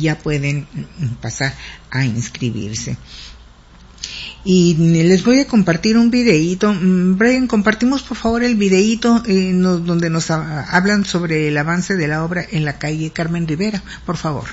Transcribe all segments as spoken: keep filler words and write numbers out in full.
ya pueden pasar a inscribirse. Y les voy a compartir un videíto. Brian, compartimos por favor el videíto eh, no, donde nos ha, hablan sobre el avance de la obra en la calle Carmen Rivera, por favor.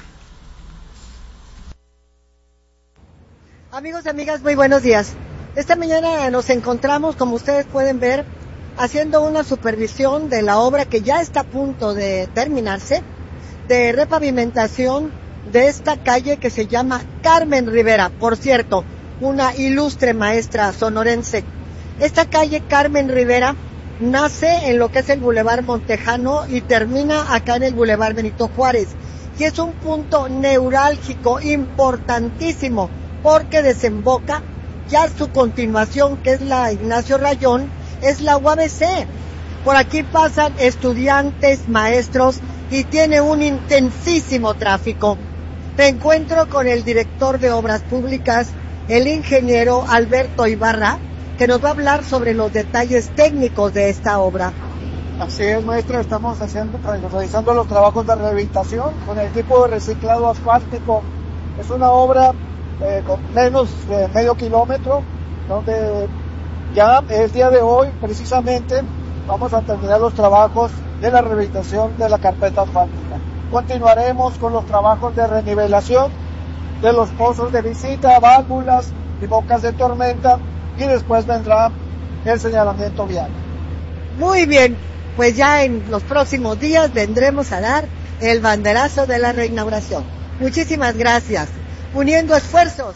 Amigos y amigas, muy buenos días. Esta mañana nos encontramos, como ustedes pueden ver, haciendo una supervisión de la obra que ya está a punto de terminarse, de repavimentación de esta calle que se llama Carmen Rivera. Por cierto, una ilustre maestra sonorense. Esta calle Carmen Rivera nace en lo que es el Boulevard Montejano y termina acá en el Boulevard Benito Juárez. Y es un punto neurálgico importantísimo porque desemboca ya su continuación, que es la Ignacio Rayón, es la U A B C. Por aquí pasan estudiantes, maestros y tiene un intensísimo tráfico. Me encuentro con el director de Obras Públicas, el ingeniero Alberto Ibarra, que nos va a hablar sobre los detalles técnicos de esta obra. Así es, maestro, estamos haciendo, realizando los trabajos de rehabilitación con el equipo de reciclado asfáltico. Es una obra eh, con menos de medio kilómetro, donde ya el día de hoy, precisamente, vamos a terminar los trabajos de la rehabilitación de la carpeta asfáltica. Continuaremos con los trabajos de renivelación de los pozos de visita, válvulas y bocas de tormenta, y después vendrá el señalamiento vial. Muy bien, pues ya en los próximos días vendremos a dar el banderazo de la reinauguración. Muchísimas gracias. Uniendo esfuerzos.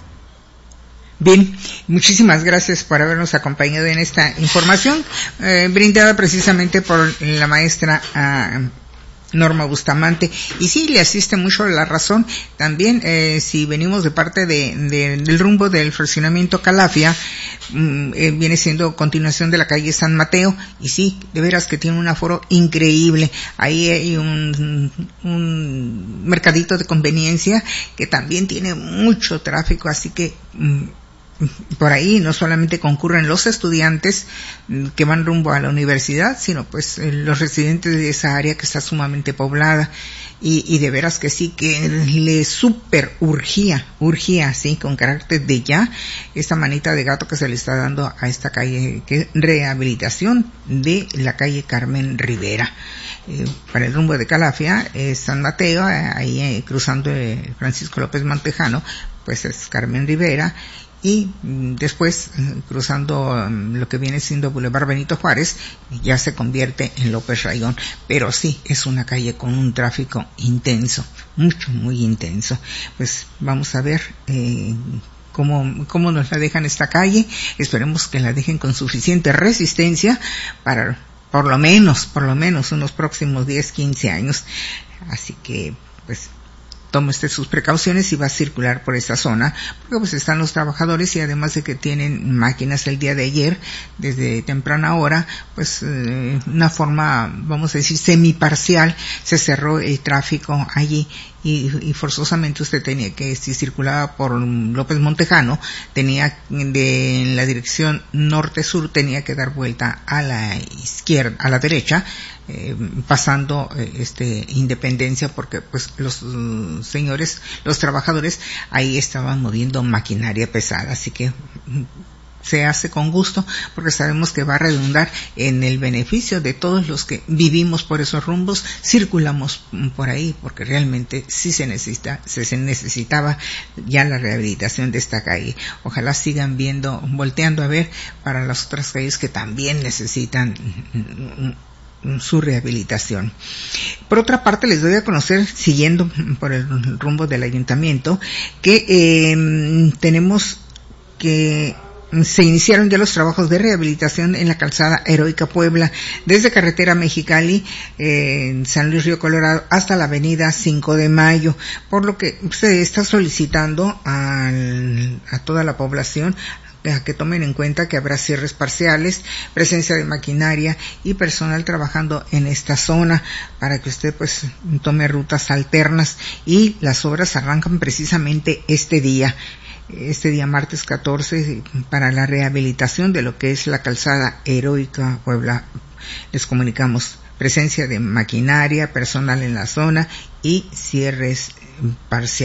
Bien, muchísimas gracias por habernos acompañado en esta información eh, brindada precisamente por la maestra uh, Norma Bustamante. Y sí, le asiste mucho la razón. También, eh, si venimos de parte de, de del rumbo del fraccionamiento Calafia, mm, eh, viene siendo continuación de la calle San Mateo. Y sí, de veras que tiene un aforo increíble. Ahí hay un, un mercadito de conveniencia que también tiene mucho tráfico, así que mm, por ahí no solamente concurren los estudiantes que van rumbo a la universidad, sino pues los residentes de esa área que está sumamente poblada. Y, y de veras que sí, que le super urgía, urgía, sí, con carácter de ya, esta manita de gato que se le está dando a esta calle, que es rehabilitación de la calle Carmen Rivera. Eh, para el rumbo de Calafia, eh, San Mateo, eh, ahí eh, cruzando eh, Francisco López Montejano, pues es Carmen Rivera. Y después, cruzando um, lo que viene siendo Boulevard Benito Juárez, ya se convierte en López Rayón. Pero sí, es una calle con un tráfico intenso, mucho, muy intenso. Pues vamos a ver eh, cómo, cómo nos la dejan esta calle. Esperemos que la dejen con suficiente resistencia para, por lo menos, por lo menos, unos próximos diez, quince años. Así que, pues, tome usted sus precauciones y va a circular por esta zona, porque pues están los trabajadores y además de que tienen máquinas el día de ayer, desde temprana hora, pues eh, una forma, vamos a decir, semiparcial, se cerró el tráfico allí y, y forzosamente usted tenía que, si circulaba por López Montejano, tenía de en la dirección norte-sur, tenía que dar vuelta a la izquierda, a la derecha, Eh, pasando eh, este Independencia, porque pues los uh, señores, los trabajadores ahí estaban moviendo maquinaria pesada, así que uh, se hace con gusto porque sabemos que va a redundar en el beneficio de todos los que vivimos por esos rumbos, circulamos por ahí, porque realmente sí se necesita, se, se necesitaba ya la rehabilitación de esta calle. Ojalá sigan viendo, volteando a ver para las otras calles que también necesitan uh, su rehabilitación. Por otra parte, les doy a conocer, siguiendo por el rumbo del ayuntamiento, que eh, tenemos que se iniciaron ya los trabajos de rehabilitación en la calzada Heroica Puebla, desde carretera Mexicali, eh, en San Luis Río Colorado, hasta la avenida cinco de mayo, por lo que se está solicitando al, a toda la población a que tomen en cuenta que habrá cierres parciales, presencia de maquinaria y personal trabajando en esta zona, para que usted pues tome rutas alternas, y las obras arrancan precisamente este día. Este día martes catorce, para la rehabilitación de lo que es la calzada Heroica Puebla. Les comunicamos presencia de maquinaria, personal en la zona y cierres parciales.